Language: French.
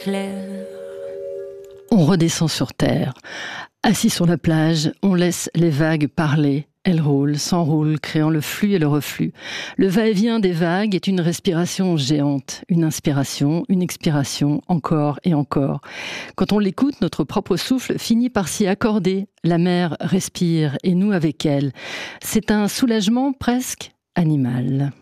clair. On redescend sur terre. Assis sur la plage, on laisse les vagues parler. Elles roulent, s'enroulent, créant le flux et le reflux. Le va-et-vient des vagues est une respiration géante, une inspiration, une expiration, encore et encore. Quand on l'écoute, notre propre souffle finit par s'y accorder. La mer respire et nous avec elle. C'est un soulagement presque animal.